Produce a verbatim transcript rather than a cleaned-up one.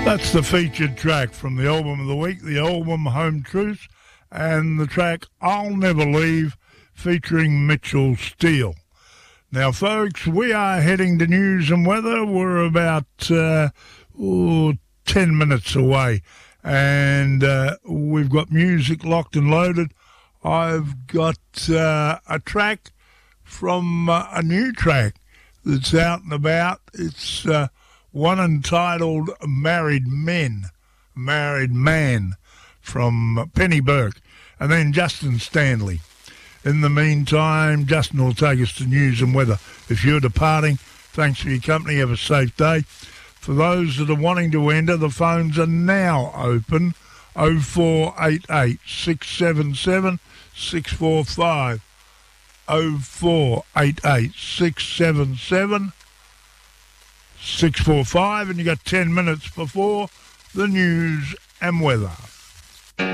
That's the featured track from the album of the week, the album Home Truths, and the track I'll Never Leave, featuring Mitchell Steele. Now, folks, we are heading to news and weather. We're about uh, ooh, ten minutes away, and uh, we've got music locked and loaded. I've got uh, a track from uh, a new track that's out and about. It's uh, one entitled Married Men, Married Man, from Penny Burke, and then Justin Stanley. In the meantime, Justin will take us to news and weather. If you're departing, thanks for your company. Have a safe day. For those that are wanting to enter, the phones are now open. oh four eight eight, six seven seven, six four five. oh four eight eight, six seven seven, six four five. And you got ten minutes before the news and weather.